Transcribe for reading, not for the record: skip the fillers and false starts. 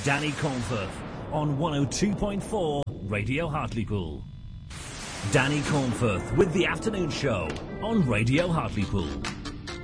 Danny Cornforth on 102.4 Radio Hartlepool. Danny Cornforth with the afternoon show on Radio Hartlepool.